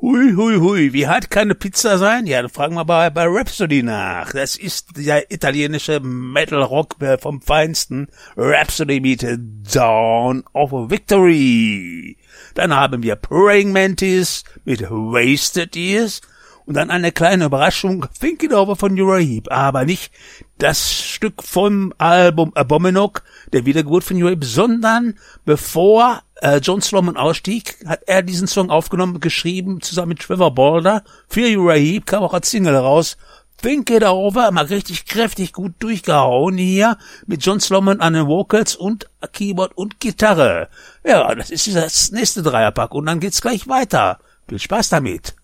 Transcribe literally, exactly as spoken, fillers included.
Hui, hui, hui, wie hart kann eine Pizza sein? Ja, dann fragen wir bei, bei Rhapsody nach. Das ist der italienische Metal-Rock vom Feinsten. Rhapsody mit Dawn of Victory. Dann haben wir Praying Mantis mit Wasted Years. Und dann eine kleine Überraschung, Think It Over von Uriah Heep, aber nicht das Stück vom Album Abominok, der Wiedergeburt von Uriah Heep, sondern bevor äh, John Sloman ausstieg, hat er diesen Song aufgenommen, geschrieben, zusammen mit Trevor Bolder. Für Uriah Heep kam auch als Single raus. Think It Over, mal richtig kräftig gut durchgehauen hier, mit John Sloman an den Vocals und Keyboard und Gitarre. Ja, das ist das nächste Dreierpack und dann geht's gleich weiter. Viel Spaß damit.